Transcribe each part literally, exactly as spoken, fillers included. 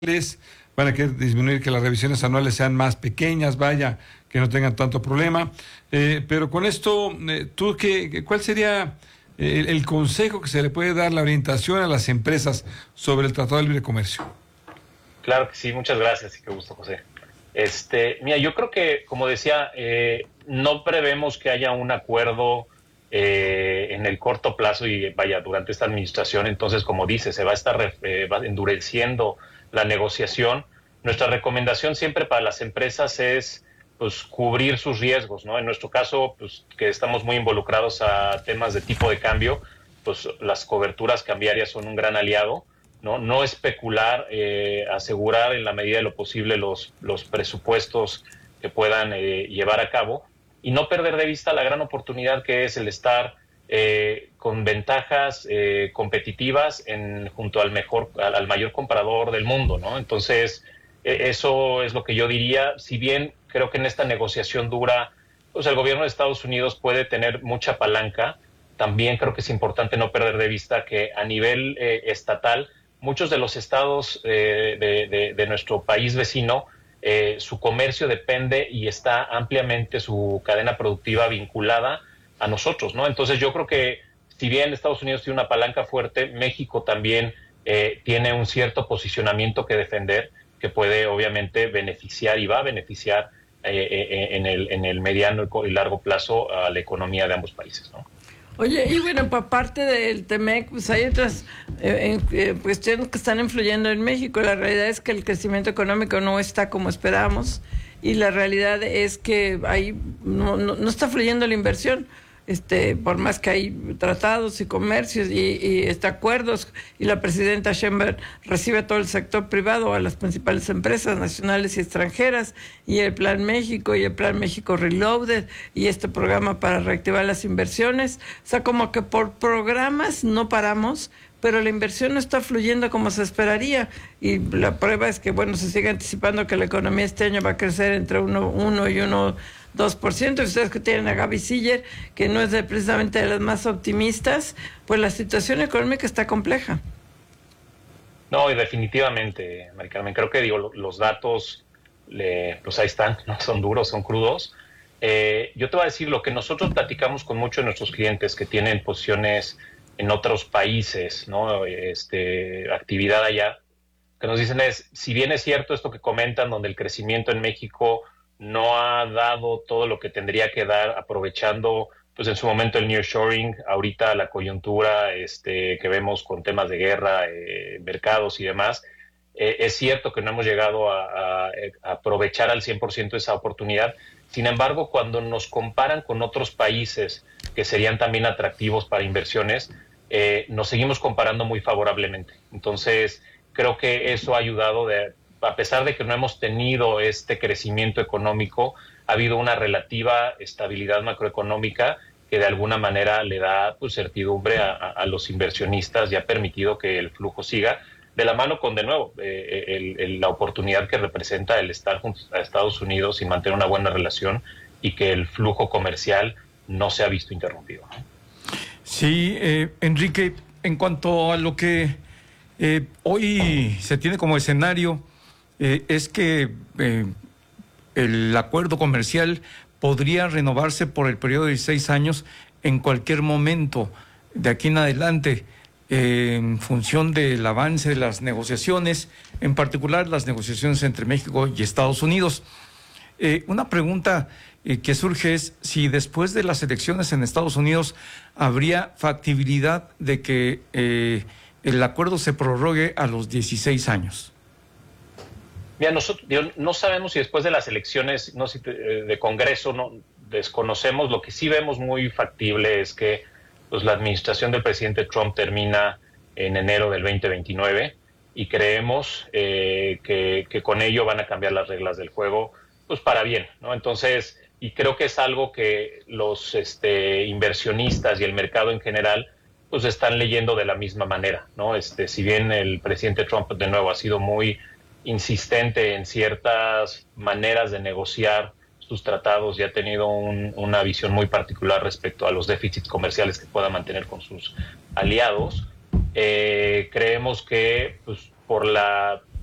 van a querer disminuir, que las revisiones anuales sean más pequeñas, vaya, que no tengan tanto problema. Eh, pero con esto, eh, ¿tú qué, cuál sería el, el consejo que se le puede dar, la orientación a las empresas sobre el Tratado de Libre Comercio? Claro que sí, muchas gracias y qué gusto, José. Este, mira, yo creo que, como decía, eh, no prevemos que haya un acuerdo eh, en el corto plazo y vaya, durante esta administración. Entonces, como dice, se va a estar eh, va endureciendo la negociación. Nuestra recomendación siempre para las empresas es pues cubrir sus riesgos, ¿no? En nuestro caso, pues que estamos muy involucrados a temas de tipo de cambio, pues las coberturas cambiarias son un gran aliado, ¿no? No especular, eh, asegurar en la medida de lo posible los, los presupuestos que puedan eh, llevar a cabo y no perder de vista la gran oportunidad que es el estar eh, con ventajas eh, competitivas en, junto al mejor, al, al mayor comprador del mundo, ¿no? Entonces, eh, eso es lo que yo diría. Si bien creo que en esta negociación dura, pues el gobierno de Estados Unidos puede tener mucha palanca, también creo que es importante no perder de vista que a nivel eh, estatal, muchos de los estados eh, de, de, de nuestro país vecino, eh, su comercio depende y está ampliamente su cadena productiva vinculada a nosotros, ¿no? Entonces yo creo que si bien Estados Unidos tiene una palanca fuerte, México también eh, tiene un cierto posicionamiento que defender, que puede obviamente beneficiar y va a beneficiar eh, eh, en, el, en el mediano y largo plazo a la economía de ambos países, ¿no? Oye, y bueno, por parte del Temec, pues hay otras eh, eh, cuestiones que están influyendo en México. La realidad es que el crecimiento económico no está como esperábamos y la realidad es que ahí no, no, no está fluyendo la inversión. Este, por más que hay tratados y comercios y, y este, acuerdos, y la presidenta Sheinbaum recibe a todo el sector privado, a las principales empresas nacionales y extranjeras, y el Plan México, y el Plan México Reloaded, y este programa para reactivar las inversiones. O sea, como que por programas no paramos, pero la inversión no está fluyendo como se esperaría, y la prueba es que, bueno, se sigue anticipando que la economía este año va a crecer entre uno, uno y uno dos por ciento, y ustedes que tienen a Gaby Siller, que no es de, precisamente de las más optimistas, pues la situación económica está compleja. No, y definitivamente, Mari Carmen, creo que digo, los datos, le, pues ahí están, no son duros, son crudos. Eh, yo te voy a decir lo que nosotros platicamos con muchos de nuestros clientes que tienen posiciones en otros países, ¿no? Este, actividad allá, que nos dicen es, si bien es cierto esto que comentan, donde el crecimiento en México no ha dado todo lo que tendría que dar, aprovechando pues en su momento el nearshoring, ahorita la coyuntura este, que vemos con temas de guerra, eh, mercados y demás, eh, es cierto que no hemos llegado a, a, a aprovechar al cien por ciento esa oportunidad. Sin embargo, cuando nos comparan con otros países que serían también atractivos para inversiones, eh, nos seguimos comparando muy favorablemente. Entonces, creo que eso ha ayudado de... A pesar de que no hemos tenido este crecimiento económico, ha habido una relativa estabilidad macroeconómica que de alguna manera le da pues, certidumbre a, a los inversionistas y ha permitido que el flujo siga de la mano con, de nuevo, eh, el, el, la oportunidad que representa el estar junto a Estados Unidos y mantener una buena relación y que el flujo comercial no se ha visto interrumpido. Sí, eh, Enrique, en cuanto a lo que eh, hoy se tiene como escenario, Eh, es que eh, el acuerdo comercial podría renovarse por el periodo de seis años en cualquier momento de aquí en adelante, eh, en función del avance de las negociaciones, en particular las negociaciones entre México y Estados Unidos. Eh, una pregunta eh, que surge es si después de las elecciones en Estados Unidos habría factibilidad de que eh, el acuerdo se prorrogue a los dieciséis años. Mira, nosotros no sabemos si después de las elecciones no, si de Congreso no desconocemos. Lo que sí vemos muy factible es que pues, la administración del presidente Trump termina en enero del veinte veintinueve y creemos eh, que, que con ello van a cambiar las reglas del juego pues para bien, ¿no? Entonces, y creo que es algo que los este, inversionistas y el mercado en general pues están leyendo de la misma manera, ¿no? Este, si bien el presidente Trump de nuevo ha sido muy insistente en ciertas maneras de negociar sus tratados y ha tenido un, una visión muy particular respecto a los déficits comerciales que pueda mantener con sus aliados. Eh, creemos que pues, por la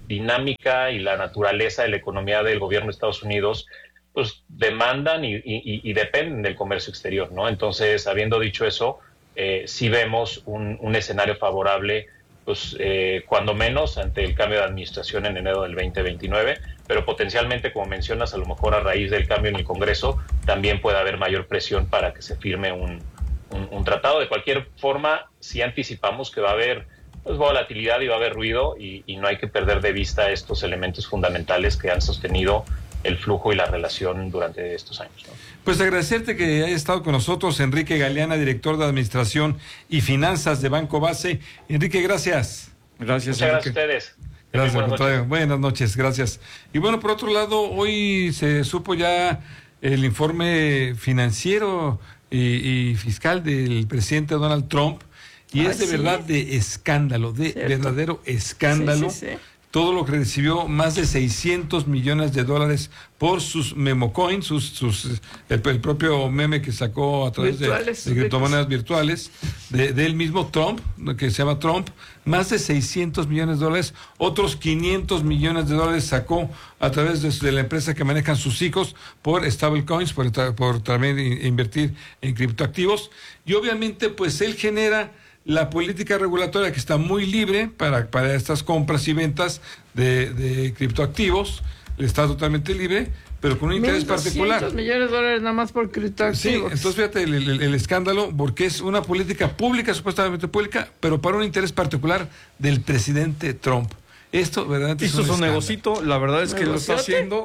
dinámica y la naturaleza de la economía del gobierno de Estados Unidos pues demandan y, y, y dependen del comercio exterior, ¿no? Entonces, habiendo dicho eso, eh, sí vemos un, un escenario favorable, pues eh, cuando menos ante el cambio de administración en enero del veinte veintinueve, pero potencialmente, como mencionas, a lo mejor a raíz del cambio en el Congreso, también puede haber mayor presión para que se firme un, un, un tratado. De cualquier forma, sí anticipamos que va a haber pues, volatilidad y va a haber ruido y, y no hay que perder de vista estos elementos fundamentales que han sostenido el flujo y la relación durante estos años, ¿no? Pues agradecerte que haya estado con nosotros Enrique Galeana, director de Administración y Finanzas de Banco Base. Enrique, gracias. Gracias, Muchas gracias a Enrique. ustedes. Gracias, al Buenas contrario. noches. Buenas noches, gracias. Y bueno, por otro lado, hoy se supo ya el informe financiero y, y fiscal del presidente Donald Trump, y Ah, es de sí. verdad de escándalo, de Cierto. verdadero escándalo. Sí, sí, sí. Todo lo que recibió, más de seiscientos millones de dólares por sus memocoins, sus, sus, el, el propio meme que sacó a través de, Virtuales, de criptomonedas virtuales, de, del mismo Trump, que se llama Trump, más de seiscientos millones de dólares, otros quinientos millones de dólares sacó a través de, de la empresa que manejan sus hijos por stablecoins, por, por también invertir en criptoactivos, y obviamente pues él genera la política regulatoria que está muy libre para, para estas compras y ventas de, de criptoactivos, está totalmente libre, pero con un interés particular. mil doscientos millones de dólares nada más por Sí, criptoactivos. entonces fíjate el, el- el escándalo, porque es una política pública, supuestamente pública, pero para un interés particular del presidente Trump. Esto verdaderamente es Hizo un su escándalo. negocito, la verdad es que lo está ¿Negociote? haciendo,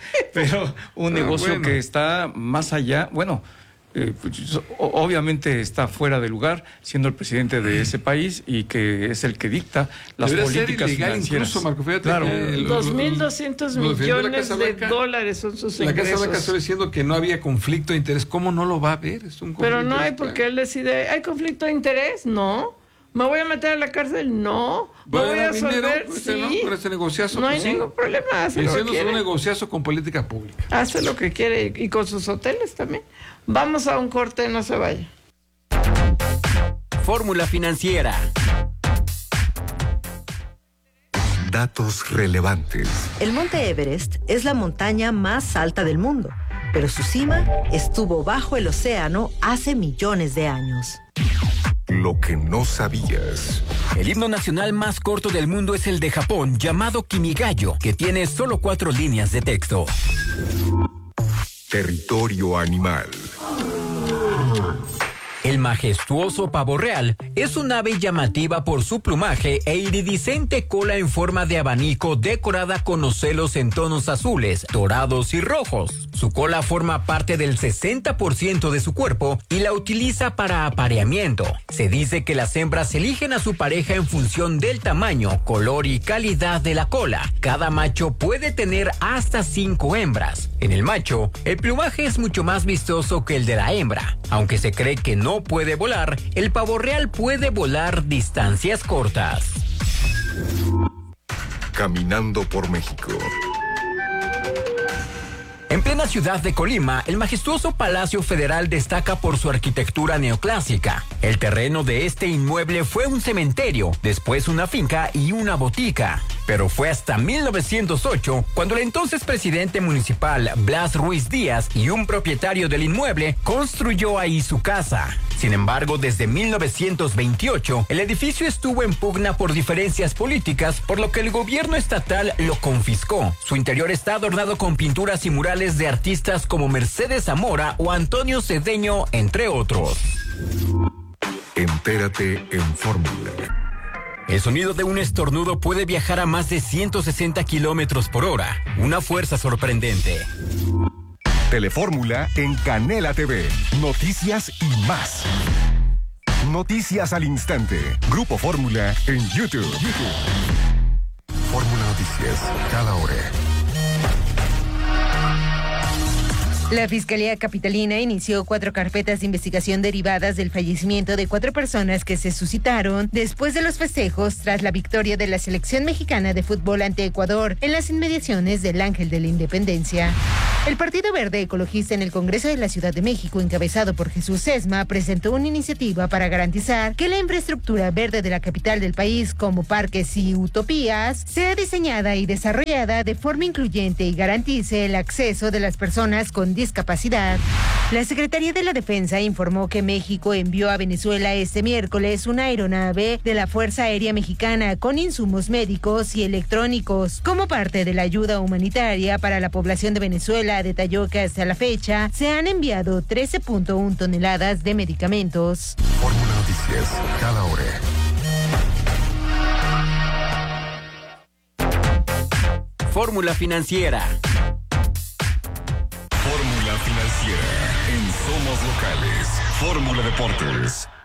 pero un Ah, negocio bueno. que está más allá, bueno, eh, pues, o- obviamente está fuera de lugar, siendo el presidente de ese país y que es el que dicta las Debería ser políticas ilegal financieras. incluso, Marco, fíjate Claro. que lo- Dos lo- mil doscientos lo defendió la millones Casa de Blanca. dólares son sus La Casa ingresos. Blanca está diciendo que no había conflicto de interés. ¿Cómo no lo va a haber? Es un Pero conflicto no de hay, interés, porque claro. él decide, ¿hay conflicto de interés? No. ¿Me voy a meter a la cárcel? No. ¿Me ¿Va a voy a ganar dinero resolver? con este, no? Sí. Con este negociazo? No hay Pues sí. ningún problema, hace Y lo que haciéndose un quiere. negociazo con política pública. Hace lo que quiere y con sus hoteles también. Vamos a un corte, no se vaya. Fórmula Financiera. Datos relevantes. El monte Everest es la montaña más alta del mundo, pero su cima estuvo bajo el océano hace millones de años. Lo que no sabías. El himno nacional más corto del mundo es el de Japón, llamado Kimigayo, que tiene solo cuatro líneas de texto. Territorio animal. El majestuoso pavo real es un ave llamativa por su plumaje e iridiscente cola en forma de abanico decorada con ocelos en tonos azules, dorados y rojos. Su cola forma parte del sesenta por ciento de su cuerpo y la utiliza para apareamiento. Se dice que las hembras eligen a su pareja en función del tamaño, color y calidad de la cola. Cada macho puede tener hasta cinco hembras. En el macho, el plumaje es mucho más vistoso que el de la hembra. Aunque se cree que no puede volar, el pavo real puede volar distancias cortas. Caminando por México. En plena ciudad de Colima, el majestuoso Palacio Federal destaca por su arquitectura neoclásica. El terreno de este inmueble fue un cementerio, después una finca y una botica. Pero fue hasta mil novecientos ocho cuando el entonces presidente municipal Blas Ruiz Díaz y un propietario del inmueble construyó ahí su casa. Sin embargo, desde mil novecientos veintiocho, el edificio estuvo en pugna por diferencias políticas, por lo que el gobierno estatal lo confiscó. Su interior está adornado con pinturas y murales de artistas como Mercedes Zamora o Antonio Cedeño, entre otros. Entérate en Fórmula. El sonido de un estornudo puede viajar a más de ciento sesenta kilómetros por hora, una fuerza sorprendente. Telefórmula en Canela T V. Noticias y más. Noticias al instante. Grupo Fórmula en YouTube. YouTube. Fórmula Noticias, cada hora. La Fiscalía Capitalina inició cuatro carpetas de investigación derivadas del fallecimiento de cuatro personas que se suscitaron después de los festejos tras la victoria de la selección mexicana de fútbol ante Ecuador en las inmediaciones del Ángel de la Independencia. El Partido Verde Ecologista en el Congreso de la Ciudad de México, encabezado por Jesús Sesma, presentó una iniciativa para garantizar que la infraestructura verde de la capital del país, como parques y utopías, sea diseñada y desarrollada de forma incluyente y garantice el acceso de las personas con discapacidad. La Secretaría de la Defensa informó que México envió a Venezuela este miércoles una aeronave de la Fuerza Aérea Mexicana con insumos médicos y electrónicos como parte de la ayuda humanitaria para la población de Venezuela. Detalló que hasta la fecha se han enviado trece punto uno toneladas de medicamentos. Fórmula Noticias, cada hora. Fórmula Financiera. Fórmula Financiera en Somos Locales. Fórmula Deportes.